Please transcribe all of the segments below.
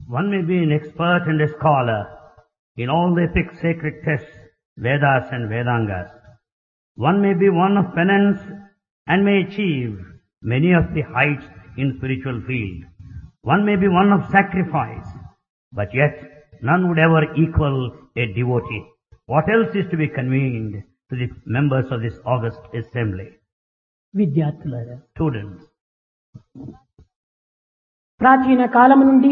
One may be an expert and a scholar in all the epic sacred texts, Vedas and Vedangas. One may be one of penance and may achieve many of the heights in spiritual field. One may be one of sacrifice, but yet none would ever equal a devotee. What else is to be convened to the members of this august assembly? విద్యార్థులారా, Students, ప్రాచీన కాలము నుండి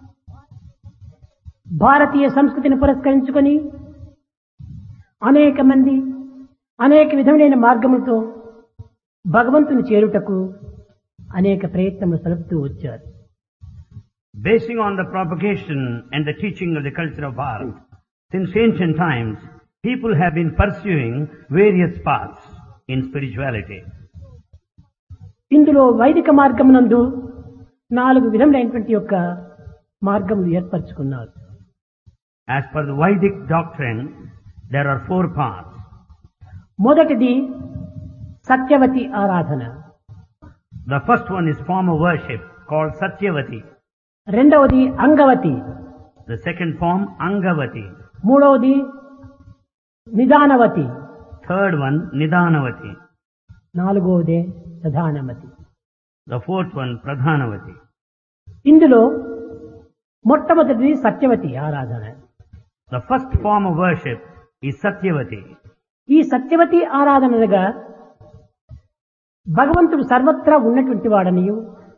భారతీయ సంస్కృతిని పురస్కరించుకొని అనేక మంది అనేక విధమైన మార్గములతో భగవంతుని చేరుటకు అనేక ప్రయత్నములు సలుపుతూ వచ్చారు. basing on the propagation and the teaching of the culture of Bharat, since ancient times, people have been pursuing various paths in spirituality. ఇందులో వైదిక మార్గమునందు 4 విధములైనటువంటి యొక్క మార్గములు ఏర్పరచుకున్నారు. As per the Vedic doctrine, there are 4 paths. మొదటిది సత్యవతి ఆరాధన, The first one is form of worship called Satyavati. రెండవది Angavati, The second form, Angavati. మూడవది నిదానవతి, Third one, Nidanavati. నాలుగవదే ప్రధానమతి. The fourth one, Pradhanavati. ఇందులో మొట్టమొదటిది సత్యవతి ఆరాధన. The first form of worship is Satyavati. ఈ సత్యవతి ఆరాధనగా భగవంతుడు సర్వత్రా ఉన్నటువంటి వాడనియు,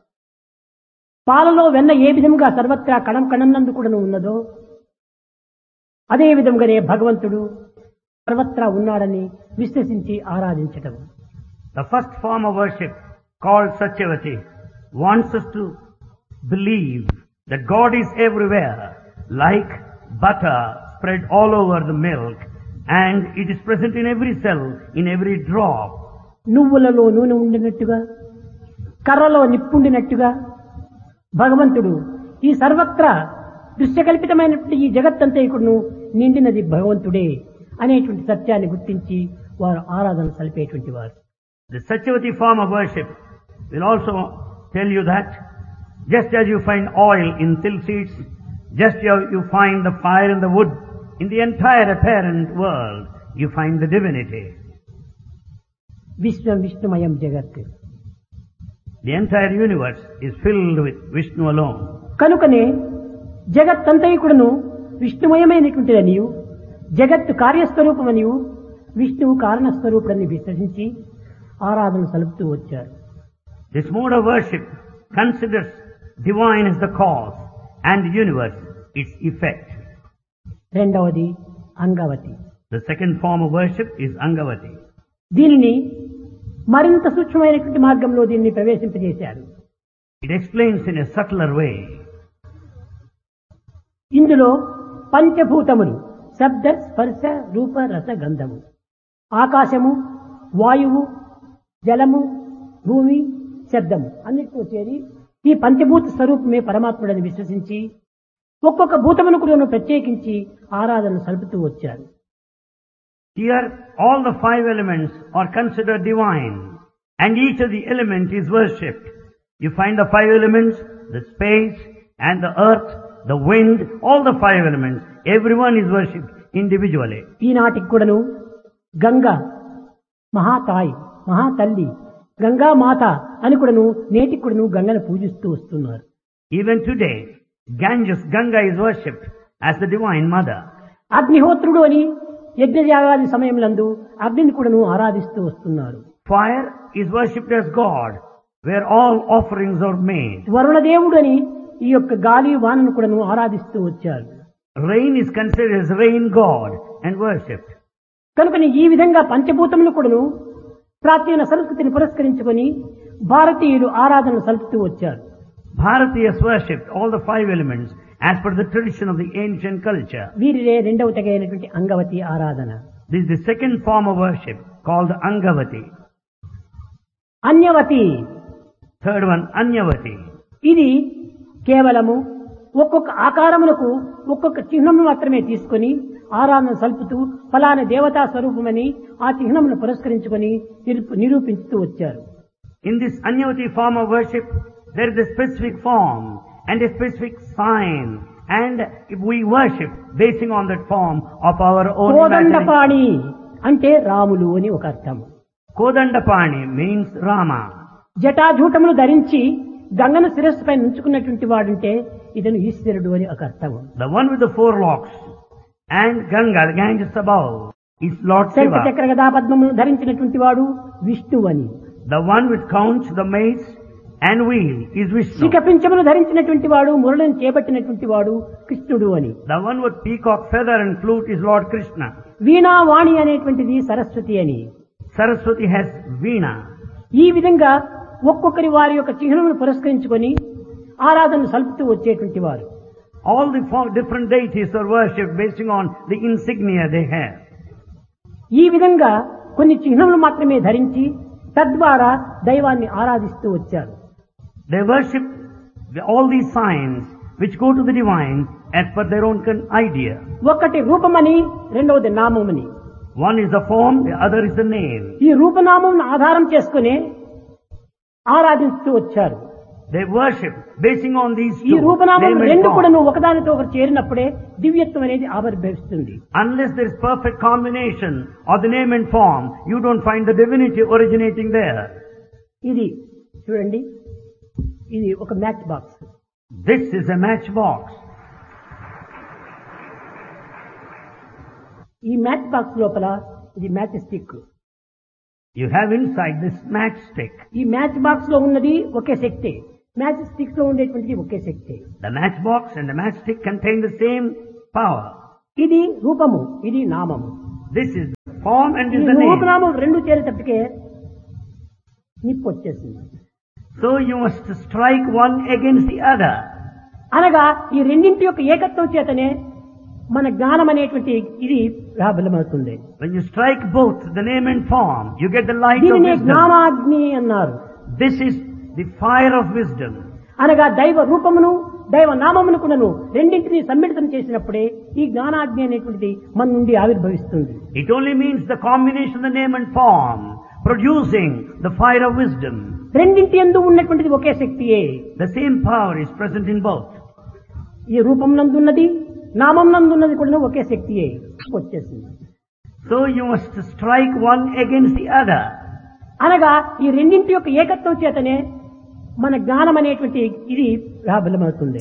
పాలలో వెన్న ఏ విధంగా సర్వత్రా కణం కణంనందు కూడా ఉన్నదో అదే విధంగానే భగవంతుడు సర్వత్రా ఉన్నాడని విశ్వసించి ఆరాధించటం. The first form of worship called Satyavati wants us to believe that God is everywhere, like butter spread all over the milk, and it is present in every cell, in every drop. నువ్వులలో నూనె ఉండినట్టుగా, కర్రలో నిప్పుండినట్టుగా భగవంతుడు ఈ సర్వత్రా దృశ్యకల్పితమైనటువంటి ఈ జగత్తంతా ఇక్కడను నిండినది భగవంతుడే అనేటువంటి సత్యాన్ని గుర్తించి వారు ఆరాధన సలిపేటువంటి వారు. The Satyavati form of worship will also tell you that just as you find oil in till seeds, just as you find the fire in the wood, in the entire apparent world, you find the divinity. విశ్వం విష్ణుమయం జగత్. The entire universe is filled with Vishnu alone. కనుకనే జగత్తంతైకుడును విష్ణుమయమైనటువంటిదనియు, జగత్తు కార్యస్వరూపమనియు, విష్ణువు కారణస్వరూపుడని విశ్వసించి ఆరాధన సలుపుతూ వచ్చారు. This mode of worship considers divine as the cause and the universe its effect. రెండవది Angavati. The second form of worship is Angavati. దీనిని మరింత సూక్ష్మమైనటువంటి మార్గంలో దీన్ని ప్రవేశింపజేశారు. It explains in a subtler way. ఇందులో పంచభూతములు శబ్ద స్పర్శ రూప రస గంధము, ఆకాశము, వాయువు, జలము, భూమి, శబ్దము అన్నిటితో చేరి ఈ పంచభూత స్వరూపమే పరమాత్ముడని విశ్వసించి ఒక్కొక్క భూతమును కూడా ప్రత్యేకించి ఆరాధన సలుపుతూ వచ్చారు. Here all the 5 elements are considered divine, and each of the element is worshipped. You find the 5 elements, the space and the earth, the wind, all the 5 elements, everyone is worshipped individually. ఈనాటికి కూడాను గంగా మహాతాయి, మహాతల్లి, గంగా మాత అని కూడాను నేటికి కూడాను గంగను పూజిస్తూ వస్తున్నారు. Even today, Ganges, Ganga is worshipped as the divine mother. అగ్నిహోత్రుడు అని యజ్ఞయాగాది సమయములందు అగ్నిని కూడాను ఆరాధిస్తూ వస్తున్నారు. Fire is worshipped as God, where all offerings are made. వరుణదేవుడు అని ఈ యొక్క గాలి వానను కూడాను ఆరాధిస్తూ వచ్చారు. Rain is considered as rain god and worshipped. కనుకని ఈ విధంగా పంచభూతములు కూడాను ప్రాచీన సంస్కృతిని పురస్కరించుకొని భారతీయులు ఆరాధన సలుపుతూ వచ్చారు. Bharatiyas worshipped all the 5 elements as per the tradition of the ancient culture. వీరిదే రెండవ తెగైనటువంటి అంగవతి ఆరాధన. This is the second form of worship called Angavati. అన్యవతి, Third one, Anyavati. ఇది కేవలము ఒక్కొక్క ఆకారములకు ఒక్కొక్క చిహ్నము మాత్రమే తీసుకొని ఆరాధన సల్పుతూ ఫలానా దేవతా స్వరూపమని ఆ చిహ్నమును పురస్కరించుకొని నిరూపిస్తూ వచ్చారు. In this Anyavati form of worship, there is a specific form and a specific sign. And if we worship basing on that form of our own imagination. Kodandapani అంటే రాములు అని ఒక అర్థం. Kodandapani means Rama. జటాజూటములు ధరించి గంగను శిరస్సుపై ఉంచుకున్నటువంటి వాడుంటే ఇతను ఈశ్వరుడు అని ఒక అర్థం. The one with the four locks and Ganga, the Ganges above, is Lord శంఖ Shiva. చక్ర గదా పద్మములు ధరించినటువంటి వాడు విష్ణువు అని. The one with conch, the mace and wheel is Vishnu. శిఖపించములు ధరించినటువంటి వాడు మురళిని చేపట్టినటువంటి వాడు కృష్ణుడు అని. The one with peacock feather and flute is Lord Krishna. వీణా వాణి అనేటువంటిది సరస్వతి అని. Saraswati has Veena. ఈ విధంగా ఒక్కొక్కరి వారి యొక్క చిహ్నమును పురస్కరించుకొని ఆరాధన సల్పుతూ వచ్చేటువంటి వారు. All the four different deities are worshipped basing on the insignia they have. ఈ విధంగా కొన్ని చిహ్నములు మాత్రమే ధరించి తద్వారా దైవాన్ని ఆరాధిస్తూ వచ్చారు. They worship all these signs which go to the divine as per their own idea. ఒకటి రూపమని, రెండవది నామమని. One is the form, the other is the name. ఈ రూపనామమును ఆధారం చేసుకుని ఆరాధిస్తూ వచ్చారు. They worship basing on these ఈ two, రూపనామం name and రెండు కూడా form. ఒకదానితో ఒకటి చేరినప్పుడే దివ్యత్వం అనేది ఆవిర్భవిస్తుంది. Unless there is perfect combination of the name and form, you don't find the divinity originating there. ఇది చూడండి, ఇది ఒక match box. This is a matchbox. ఈ మ్యాచ్ బాక్స్ లోపల ఇది match stick. You have inside this matchstick. ఈ match box లో ఉన్నది ఒకే శక్తి, మ్యాచ్ స్టిక్ లో ఉండేటువంటిది ఒకే శక్తి. The matchbox and the matchstick contain the same power. ఇది రూపము, ఇది నామము. This is the form and ఈ is the name. రూపనామం రెండు చేరేటప్పటికే నిప్పు వచ్చేసింది. So you must strike one against the other. అనగా ఈ రెండింటి యొక్క ఏకత్వం చేతనే మన జ్ఞానం అనేటువంటి ఇది ప్రాబల్యమవుతుంది. When you strike both the name and form, you get the light of దీనినే wisdom. జ్ఞానాగ్ని అన్నారు. This is the fire of wisdom. అనగా దైవ రూపమును దైవ నామమునుకును రెండింటినీ సమ్మిళితం చేసినప్పుడే ఈ జ్ఞానాగ్ని అనేటువంటిది మన నుండి ఆవిర్భవిస్తుంది. It only means the combination of the name and form, producing the fire of wisdom. రెండింటి యందు ఉన్నటువంటిది ఒకే శక్తియే. The same power is present in both. ఈ రూపం నందున్నది నామం నందున్నది కూడా ఒకే శక్తియే వచ్చేసింది. So you must strike one against the other. అనగా ఈ రెండింటి యొక్క ఏకత్వం చేతనే మన జ్ఞానం అనేటువంటి ఇది ప్రాబల్యమవుతుంది.